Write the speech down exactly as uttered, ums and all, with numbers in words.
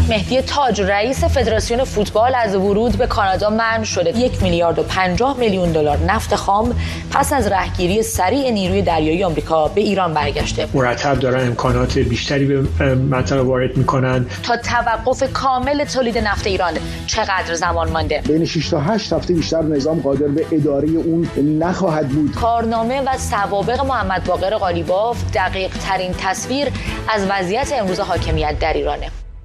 مهدی تاج رئیس فدراسیون فوتبال از ورود به کانادا منع شده. یک میلیارد و پنجاه میلیون دلار نفت خام پس از رهگیری سریع نیروی دریایی آمریکا به ایران برگشته. مرتب دارن امکانات بیشتری به منطقه وارد میکنن. تا توقف کامل تولید نفت ایران چقدر زمان مانده؟ بین شش تا هشت هفته بیشتر نظام قادر به اداره اون نخواهد بود. کارنامه و سوابق محمد باقر قالیباف دقیق ترین تصویر از وضعیت امروز حاکمیت در ایرانه.